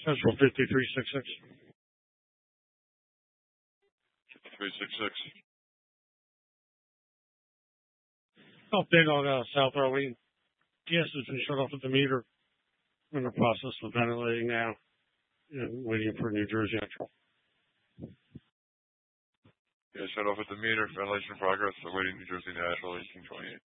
Central 5366. 5366. Update on South Arlene. Gas has been shut off at the meter. I'm in the process of ventilating now and waiting for New Jersey Central. Yeah, shut off at the meter. Ventilation progress. Awaiting New Jersey National 1828.